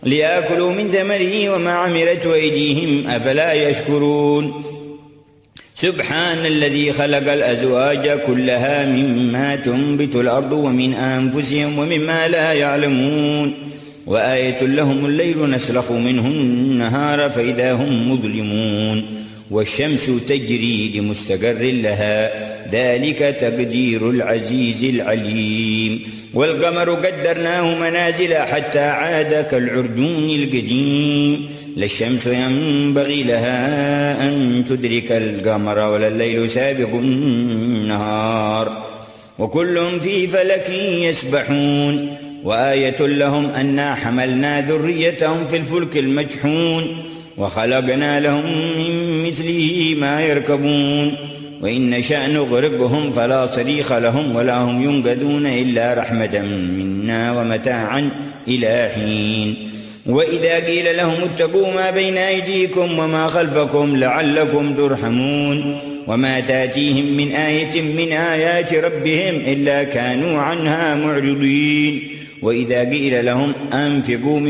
ليأكلوا من ثمره وما عملته أيديهم أفلا يشكرون سبحان الذي خلق الأزواج كلها مما تنبت الأرض ومن أنفسهم ومما لا يعلمون وآية لهم الليل نسلخ منه النهار فإذا هم مظلمون والشمس تجري لمستقر لها ذلك تقدير العزيز العليم والقمر قدرناه منازل حتى عاد كالعرجون القديم لا الشمس ينبغي لها أن تدرك القمر ولا الليل سابق النهار وكل في فلك يسبحون وآية لهم أنا حملنا ذريتهم في الفلك المجحون وخلقنا لهم من مثله ما يركبون وإن نشأ نغرقهم فلا صريخ لهم ولا هم ينقذون إلا رحمة منا ومتاعا إلى حين وإذا قيل لهم اتقوا ما بين أيديكم وما خلفكم لعلكم ترحمون وما تاتيهم من آية من آيات ربهم إلا كانوا عنها معرضين وإذا قيل لهم أنفقوا